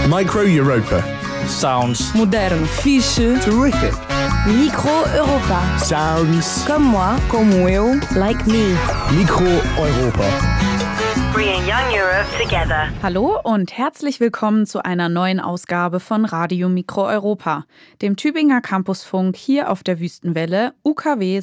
Micro Europa. Sounds. Moderno. Fixe. Terrific. Micro Europa. Sounds. Comme moi. Como eu. Like me. Micro Europa. Bringing young Europe together. Hallo und herzlich willkommen zu einer neuen Ausgabe von Radio Micro Europa, dem Tübinger Campusfunk hier auf der Wüstenwelle UKW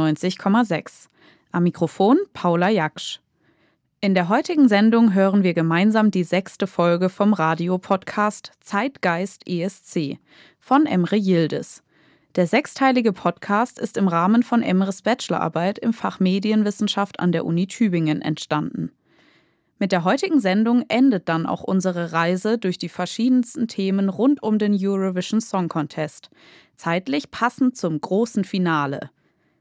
96,6. Am Mikrofon Paula Jaksch. In der heutigen Sendung hören wir gemeinsam die 6. Folge vom Radio-Podcast Zeitgeist ESC von Emre Yildiz. Der 6-teilige Podcast ist im Rahmen von Emres Bachelorarbeit im Fach Medienwissenschaft an der Uni Tübingen entstanden. Mit der heutigen Sendung endet dann auch unsere Reise durch die verschiedensten Themen rund um den Eurovision Song Contest, zeitlich passend zum großen Finale.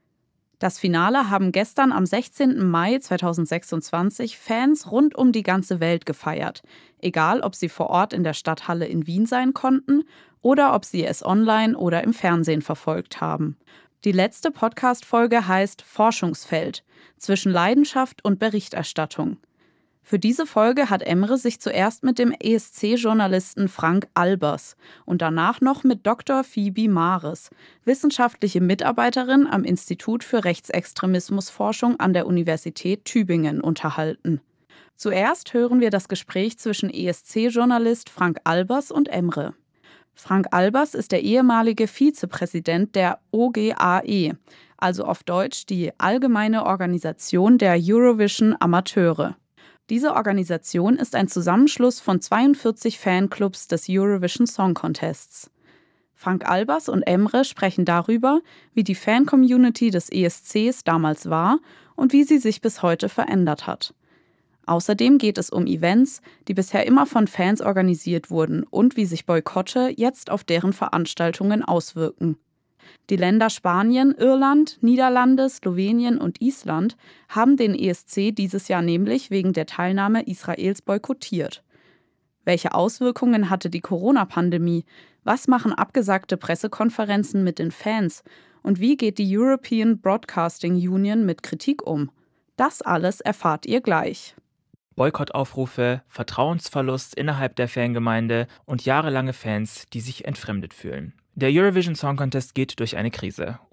Das Finale haben gestern am 16. Mai 2026 Fans rund um die ganze Welt gefeiert, egal ob sie vor Ort in der Stadthalle in Wien sein konnten oder ob sie es online oder im Fernsehen verfolgt haben. Die letzte Podcast-Folge heißt Forschungsfeld – zwischen Leidenschaft und Berichterstattung. Für diese Folge hat Emre sich zuerst mit dem ESC-Journalisten Frank Albers und danach noch mit Dr. Phoebe Mares, wissenschaftliche Mitarbeiterin am Institut für Rechtsextremismusforschung an der Universität Tübingen, unterhalten. Zuerst hören wir das Gespräch zwischen ESC-Journalist Frank Albers und Emre. Frank Albers ist der ehemalige Vizepräsident der OGAE, also auf Deutsch die Allgemeine Organisation der Eurovision Amateure. Diese Organisation ist ein Zusammenschluss von 42 Fanclubs des Eurovision Song Contests. Frank Albers und Emre sprechen darüber, wie die Fan-Community des ESCs damals war und wie sie sich bis heute verändert hat. Außerdem geht es um Events, die bisher immer von Fans organisiert wurden und wie sich Boykotte jetzt auf deren Veranstaltungen auswirken. Die Länder Spanien, Irland, Niederlande, Slowenien und Island haben den ESC dieses Jahr nämlich wegen der Teilnahme Israels boykottiert. Welche Auswirkungen hatte die Corona-Pandemie? Was machen abgesagte Pressekonferenzen mit den Fans? Und wie geht die European Broadcasting Union mit Kritik um? Das alles erfahrt ihr gleich. Boykottaufrufe, Vertrauensverlust innerhalb der Fangemeinde und jahrelange Fans, die sich entfremdet fühlen. Der Eurovision Song Contest geht durch eine Krise.